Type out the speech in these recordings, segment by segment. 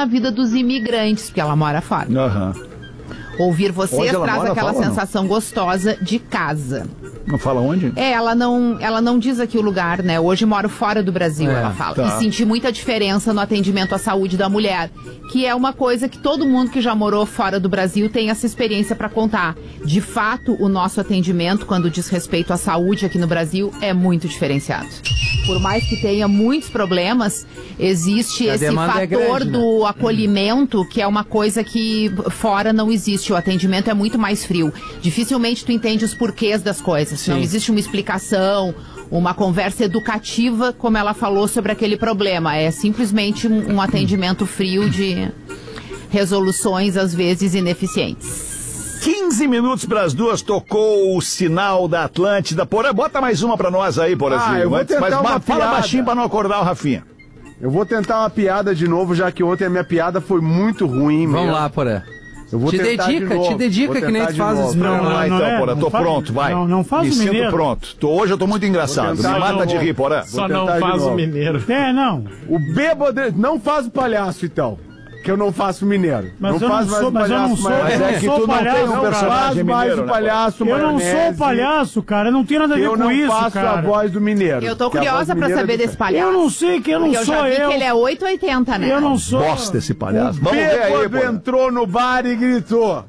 na vida dos imigrantes, porque ela mora fora. Ouvir vocês traz aquela sensação gostosa de casa. Não fala onde? Ela não diz aqui o lugar, né? Hoje moro fora do Brasil, ela fala. E senti muita diferença no atendimento à saúde da mulher, que é uma coisa que todo mundo que já morou fora do Brasil tem essa experiência para contar. De fato, o nosso atendimento, quando diz respeito à saúde aqui no Brasil, é muito diferenciado. Por mais que tenha muitos problemas, existe esse fator do acolhimento, que é uma coisa que fora não existe. O atendimento é muito mais frio. Dificilmente tu entende os porquês das coisas. Sim. Não existe uma explicação, uma conversa educativa, como ela falou sobre aquele problema. É simplesmente um atendimento frio de resoluções, às vezes, ineficientes. 15 minutos para as 2, tocou o sinal da Atlântida. Porã, bota mais uma para nós aí, Porazinho. Mas fala baixinho para não acordar o Rafinha. Eu vou tentar uma piada de novo, já que ontem a minha piada foi muito ruim. Vamos lá, Porã. Te dedica que nem tu faz os programas. Então, Porã, tô pronto, vai. Não faz o mineiro. Me sinto pronto. Hoje eu tô muito engraçado. Me mata de rir, Porã. Só não faz o mineiro. Não. O bêbado não faz o palhaço, então. Que eu não faço mineiro. Mas eu não sou palhaço. Mas é que tu não tem um personagem mineiro, o palhaço, eu não sou palhaço, cara. Não tem nada a ver com isso, cara. Eu não faço a voz do mineiro. Eu tô curiosa pra saber desse palhaço. Eu não sei que eu não sou eu. Porque eu já vi que ele é 880, né? Eu não sou. Bosta esse palhaço. O bêbado entrou no bar e gritou: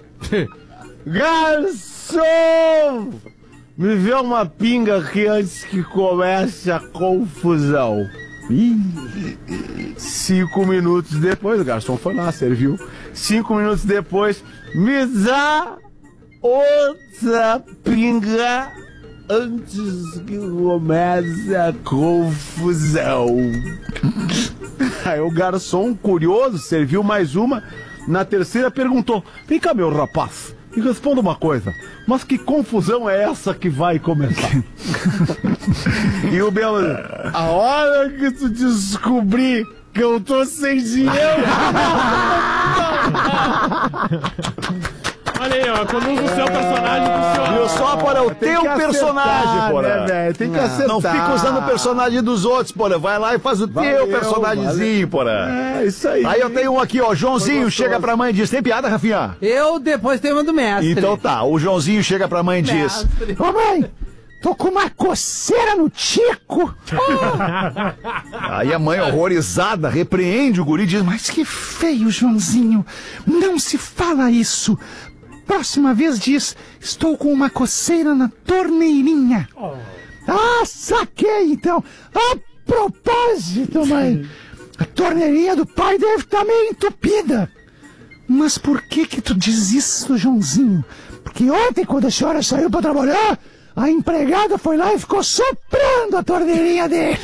garçom! Me vê uma pinga aqui antes que comece a confusão. 5 minutos depois, o garçom foi lá, serviu. 5 minutos depois, me dá outra pinga antes que comece a confusão. Aí o garçom, curioso, serviu mais uma. Na terceira perguntou: vem cá, meu rapaz, me responda uma coisa, mas que confusão é essa que vai começar? E o Belo: a hora que tu descobrir que eu tô sem dinheiro. Olha aí, ó, conduz o seu personagem pro seu... Viu só, Porã, o teu personagem, Porã. Né, velho? Tem que acertar. Não fica usando o personagem dos outros, Porã. Vai lá e faz o teu personagemzinho, Porã. É, isso aí. Aí eu tenho um aqui, ó. Joãozinho chega pra mãe e diz: tem piada, Rafinha? Eu depois tenho uma do mestre. Então tá, o Joãozinho chega pra mãe e diz: ô mãe, tô com uma coceira no tico. Aí a mãe, horrorizada, repreende o guri e diz: mas que feio, Joãozinho. Não se fala isso. Próxima vez diz: estou com uma coceira na torneirinha. Ah, saquei então. A propósito, mãe, a torneirinha do pai deve estar meio entupida. Mas por que tu diz isso, Joãozinho? Porque ontem, quando a senhora saiu pra trabalhar, a empregada foi lá e ficou soprando a torneirinha dele.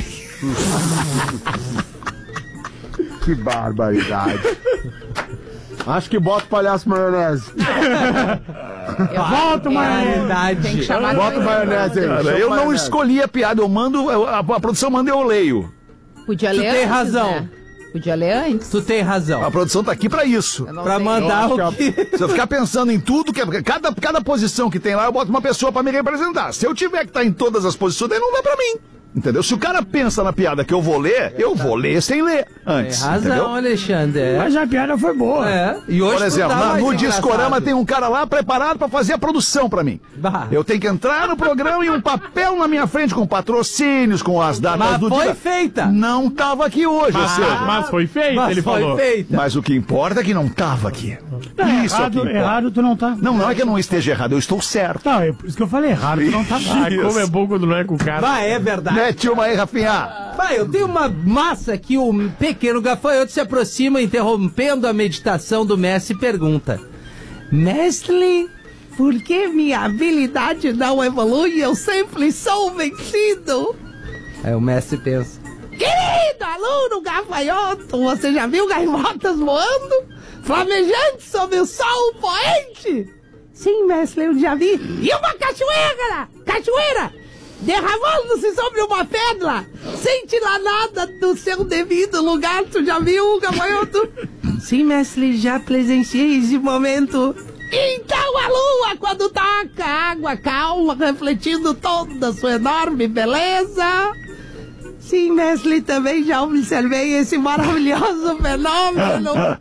Que barbaridade. Acho que bota o palhaço maionese. Volta maionese. Tem que chamar bota o maionese aí. Cara, eu não escolhi a piada, eu mando, a produção manda e eu leio. Podia ler antes, tem razão. Né? Podia ler antes. Tu tem razão. A produção tá aqui pra isso. Pra mandar o que... Se eu ficar pensando em tudo, cada posição que tem lá, eu boto uma pessoa pra me representar. Se eu tiver que estar em todas as posições, daí não dá pra mim. Entendeu? Se o cara pensa na piada que eu vou ler, eu vou ler sem ler antes. Tem razão, entendeu? Alexandre. Mas a piada foi boa. E hoje, por exemplo, no Discorama tem um cara lá preparado pra fazer a produção pra mim. Eu tenho que entrar no programa e um papel na minha frente com patrocínios, com as datas do dia. Mas foi feita. Não tava aqui hoje, ou seja. Mas foi feita, ele falou. Mas o que importa é que não tava aqui. Isso errado tu não tá. Não é que eu não esteja errado, eu estou certo. Não, é por isso que eu falei errado, tu não tá. Como é bom quando não é com o cara. É verdade. Mete uma aí, Rafinha. Eu tenho uma massa que o pequeno gafanhoto se aproxima, interrompendo a meditação do mestre e pergunta: mestre, por que minha habilidade não evolui? Eu sempre sou vencido. Aí o mestre pensa: querido aluno gafanhoto, você já viu gaivotas voando? Flamejantes sob o sol poente? Sim, mestre, eu já vi. E uma cachoeira derramando-se sobre uma pedra, sem tirar nada do seu devido lugar. Tu já viu, gafanhoto? Sim, mestre, já presenciei esse momento. Então a lua, quando toca a água calma, refletindo toda a sua enorme beleza. Sim, mestre, também já observei esse maravilhoso fenômeno.